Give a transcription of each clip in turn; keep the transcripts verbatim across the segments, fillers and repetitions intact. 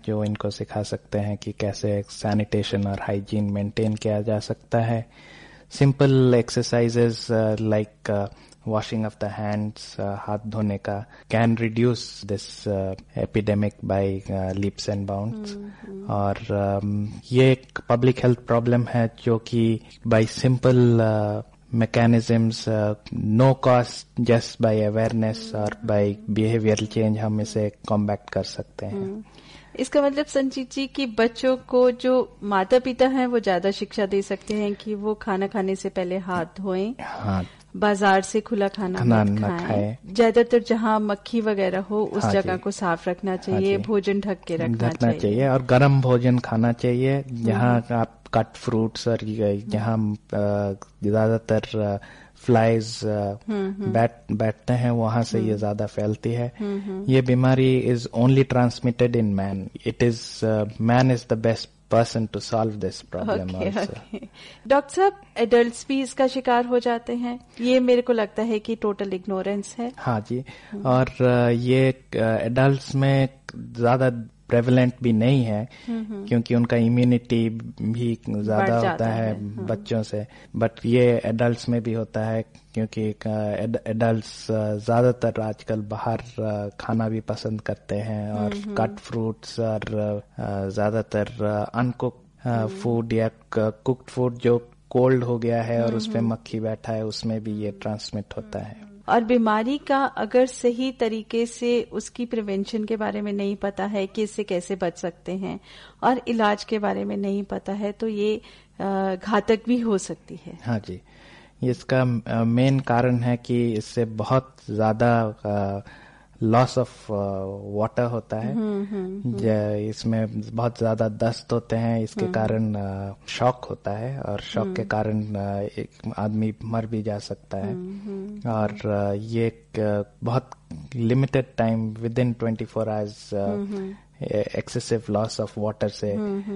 जो इनको सिखा सकते हैं कि कैसे सैनिटेशन और हाइजीन मेंटेन किया जा सकता है. Simple exercises like washing of the hands, uh, हाथ धोने का can reduce this uh, epidemic by uh, leaps and bounds. mm-hmm. और um, ये एक public health problem है जो कि by simple uh, mechanisms, uh, no cost, just by awareness mm-hmm. और by behavioral change हम इसे combat कर सकते हैं. mm-hmm. इसका मतलब संजीत जी कि बच्चों को जो माता पिता हैं वो ज्यादा शिक्षा दे सकते हैं कि वो खाना खाने से पहले हाथ धोएं. हाँ, बाजार से खुला खाना मत खाएं. ज्यादातर जहाँ मक्खी वगैरह हो उस हाँ जगह को साफ रखना चाहिए. हाँ भोजन ढक के रखना चाहिए. चाहिए और गर्म भोजन खाना चाहिए. जहाँ आप कट फ्रूट्स और जहाँ ज्यादातर फ्लाइज बैठ बैठते हैं वहां से ये ज्यादा फैलती है. ये बीमारी is only transmitted in man. It is man is the best person to solve this problem okay, also. Okay. Doctor साहब, एडल्ट्स भी इसका शिकार हो जाते हैं? ये मेरे को लगता है कि टोटल इग्नोरेंस है. हाँ जी. और ये एडल्ट्स में ज्यादा प्रेवलेंट भी नहीं है क्योंकि उनका इम्यूनिटी भी ज्यादा होता है, है बच्चों से. बट ये एडल्ट्स में भी होता है क्योंकि एडल्ट्स ज्यादातर आजकल बाहर खाना भी पसंद करते हैं और कट फ्रूट्स और ज्यादातर अनकुक्ड फूड या कुक्ड फूड जो कोल्ड हो गया है और उस पे मक्खी बैठा है उसमें भी ये ट्रांसमिट होता है. और बीमारी का अगर सही तरीके से उसकी प्रिवेंशन के बारे में नहीं पता है कि इससे कैसे बच सकते हैं और इलाज के बारे में नहीं पता है तो ये घातक भी हो सकती है. हाँ जी. इसका मेन कारण है कि इससे बहुत ज्यादा लॉस ऑफ वाटर होता है. इसमें बहुत ज्यादा दस्त होते हैं. इसके कारण शॉक होता है और शॉक के कारण एक आदमी मर भी जा सकता है. और ये एक बहुत limited time with in twenty four hours excessive loss of water से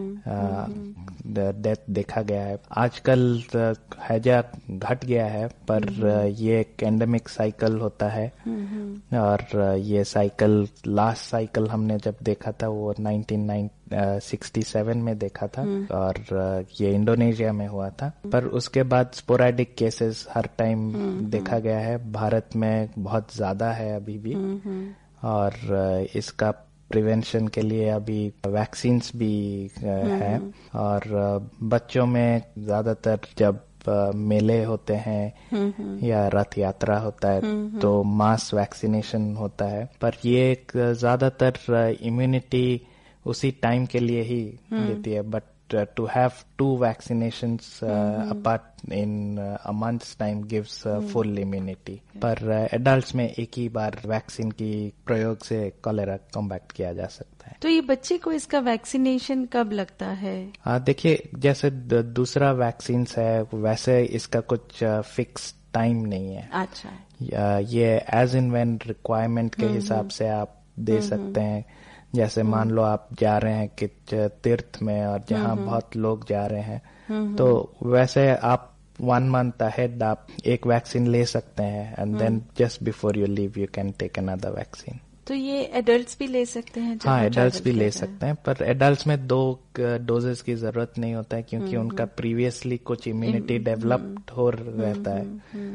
डेथ देखा गया है. आजकल हैजा घट गया है पर ये एक एंडेमिक साइकिल होता है और ये साइकिल लास्ट साइकिल हमने जब देखा था वो नाइनटीन सिक्सटी सेवन में देखा था और ये इंडोनेशिया में हुआ था. पर उसके बाद स्पोरेडिक केसेस हर टाइम देखा गया है. भारत में बहुत ज्यादा है अभी भी और इसका प्रिवेंशन के लिए अभी वैक्सीन्स भी हैं और बच्चों में ज्यादातर जब मेले होते हैं या रथ यात्रा होता है तो मास वैक्सीनेशन होता है. पर ये एक ज्यादातर इम्यूनिटी उसी टाइम के लिए ही देती है. But Uh, to have two vaccinations uh, mm-hmm. apart in uh, a month's time gives uh, mm-hmm. full immunity. पर एडल्ट्स uh, में एक ही बार वैक्सीन की प्रयोग से कॉलेरा कॉम्बैक्ट किया जा सकता है. तो ये बच्चे को इसका वैक्सीनेशन कब लगता है? uh, देखिए जैसे दूसरा वैक्सीन है वैसे इसका कुछ फिक्स uh, टाइम नहीं है. अच्छा. uh, ये एज इन व्हेन रिक्वायरमेंट के mm-hmm. हिसाब से आप दे mm-hmm. सकते हैं. जैसे मान लो आप जा रहे हैं कि तीर्थ में और जहाँ बहुत लोग जा रहे हैं तो वैसे आप वन मंथ अहेड आप एक वैक्सीन ले सकते हैं and then just before you leave you can take another vaccine. तो ये एडल्ट्स भी ले सकते हैं? हाँ, एडल्ट्स भी ले सकते हैं पर एडल्ट्स में दो डोजेस की जरूरत नहीं होता है क्योंकि उनका प्रीवियसली कुछ इम्यूनिटी डेवलप्ड हो रहता है.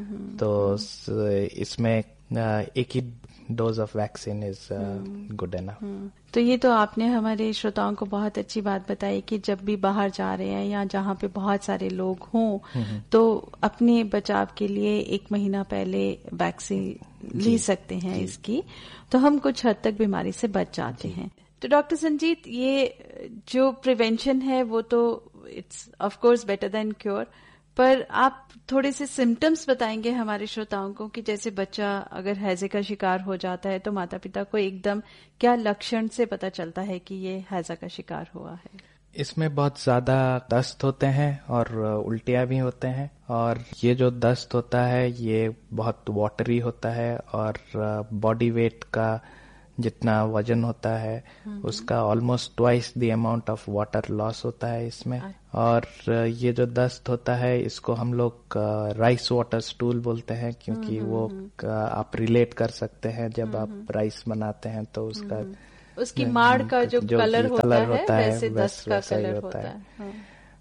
तो इसमें एक ही dose of vaccine is good enough. तो ये तो आपने हमारे श्रोताओं को बहुत अच्छी बात बताई कि जब भी बाहर जा रहे हैं या जहाँ पे बहुत सारे लोग हों तो अपने बचाव के लिए एक महीना पहले वैक्सीन ले सकते हैं इसकी, तो हम कुछ हद तक बीमारी से बच जाते हैं. तो डॉक्टर संजीत, ये जो प्रिवेंशन है वो तो it's of course better than cure, पर आप थोड़े से सिम्टम्स बताएंगे हमारे श्रोताओं को कि जैसे बच्चा अगर हैजे का शिकार हो जाता है तो माता पिता को एकदम क्या लक्षण से पता चलता है कि ये हैजा का शिकार हुआ है? इसमें बहुत ज्यादा दस्त होते हैं और उल्टियां भी होते हैं और ये जो दस्त होता है ये बहुत वाटरी होता है और बॉडी वेट का जितना वजन होता है उसका almost twice the amount of water loss होता है इसमें. और ये जो दस्त होता है इसको हम लोग राइस वाटर स्टूल बोलते हैं क्योंकि वो आप रिलेट कर सकते हैं जब आप राइस बनाते हैं तो उसका उसकी माड़ का जो, जो कलर होता, कलर है, होता है वैसे वैस, दस्त का वैसा ही कलर होता है, है। हाँ।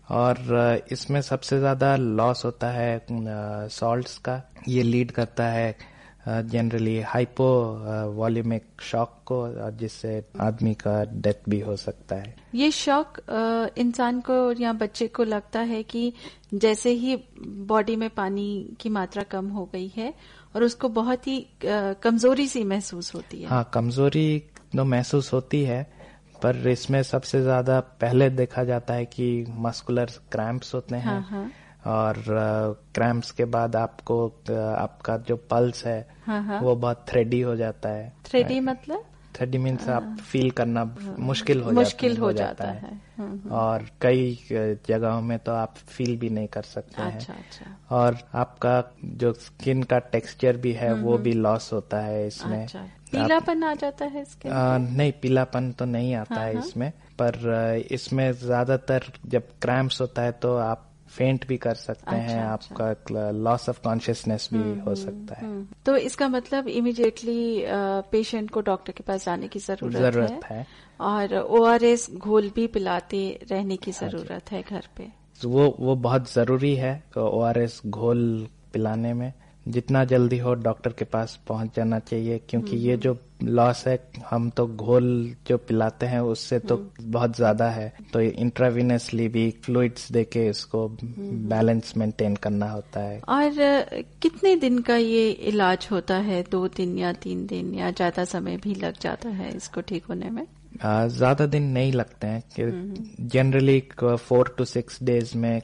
और इसमें सबसे ज्यादा लॉस होता है सॉल्ट्स का। ये लीड करता है जनरली हाइपो वॉल्यूमिक शॉक को, जिससे आदमी का डेथ भी हो सकता है। ये शॉक इंसान को या बच्चे को लगता है कि जैसे ही बॉडी में पानी की मात्रा कम हो गई है और उसको बहुत ही कमजोरी सी महसूस होती है। हाँ, कमजोरी तो महसूस होती है, पर इसमें सबसे ज्यादा पहले देखा जाता है कि मस्कुलर क्रैम्प्स होते हैं। हाँ, हाँ। और क्रैम्प्स के बाद आपको आपका जो पल्स है, हाँ, हाँ। वो बहुत थ्रेडी हो जाता है। थ्रेडी मतलब? थ्रेडी मीन्स आप फील करना मुश्किल हो मुश्किल जाता, हो जाता, जाता है, है। और कई जगहों में तो आप फील भी नहीं कर सकते हैं। अच्छा, अच्छा। और आपका जो स्किन का टेक्सचर भी है वो भी लॉस होता है इसमें। अच्छा। पीलापन आ जाता है इसके? आ, नहीं, पीलापन तो नहीं आता हाँ, है हाँ। इसमें, पर इसमें ज्यादातर जब क्रैम्प्स होता है तो आप फेंट भी कर सकते अच्छा, हैं, अच्छा। आपका लॉस ऑफ कॉन्शियसनेस भी हो सकता है। तो इसका मतलब इमीडिएटली पेशेंट को डॉक्टर के पास जाने की जरूरत, जरूरत है, है और ओआरएस घोल भी पिलाते रहने की जरूरत है घर पे। वो वो बहुत जरूरी है ओआरएस घोल पिलाने में। जितना जल्दी हो डॉक्टर के पास पहुंच जाना चाहिए, क्योंकि ये जो लॉस है, हम तो घोल जो पिलाते हैं उससे तो बहुत ज्यादा है, तो इंट्रावीनसली भी फ्लूइड्स देके इसको बैलेंस मेंटेन करना होता है। और कितने दिन का ये इलाज होता है? दो दिन या तीन दिन या ज्यादा समय भी लग जाता है इसको ठीक होने में? ज्यादा दिन नहीं लगते हैं, generally four to six days में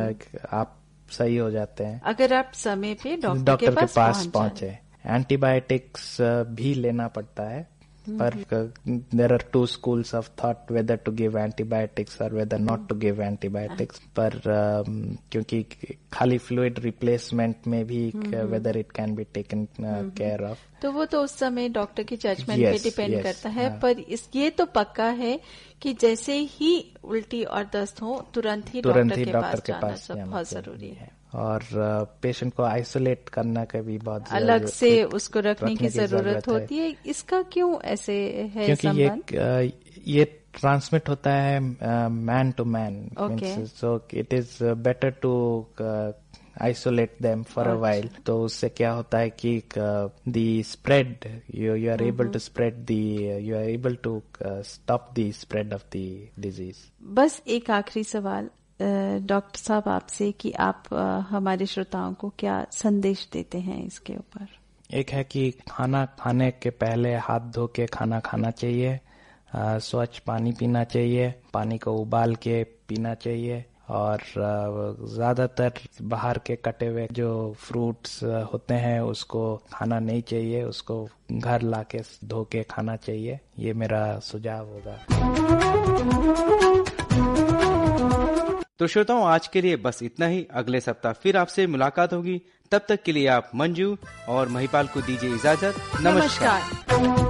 आप सही हो जाते हैं, अगर आप समय पे डॉक्टर, डॉक्टर के पास, के पास पहुंच पहुंचे। एंटीबायोटिक्स भी लेना पड़ता है, पर there are to schools of thought weather to give antibiotics और whether not to give antibiotics. पर uh, क्योंकि खाली फ्लूइड रिप्लेसमेंट में भी whether it can be taken care of, तो वो तो उस समय डॉक्टर की जजमेंट yes, पे डिपेंड yes, करता है। हाँ। पर इस ये तो पक्का है कि जैसे ही उल्टी और दस्त हो तुरंत ही तुरंत डॉक्टर ही के डॉक्टर पास के जाना पास सब बहुत जरूरी है। और पेशेंट को आइसोलेट करना का भी बहुत अलग से उसको रखने की जरूरत होती है। इसका क्यों ऐसे है? क्योंकि ये ये ट्रांसमिट होता है man to man, so it is better to isolate them for a while. तो उससे क्या होता है कि the spread, you you are able to spread the, you are able to uh, stop the spread of the disease. बस एक आखिरी सवाल डॉक्टर साहब आपसे कि आप हमारे श्रोताओं को क्या संदेश देते हैं इसके ऊपर? एक है कि खाना खाने के पहले हाथ धो के खाना खाना चाहिए, स्वच्छ पानी पीना चाहिए, पानी को उबाल के पीना चाहिए, और ज्यादातर बाहर के कटे हुए जो फ्रूट्स होते हैं उसको खाना नहीं चाहिए, उसको घर लाके धो के खाना चाहिए। ये मेरा सुझाव होगा। तो श्रोताओं, आज के लिए बस इतना ही। अगले सप्ताह फिर आपसे मुलाकात होगी। तब तक के लिए आप मंजू और महिपाल को दीजिए इजाजत। नमस्कार, नमस्कार।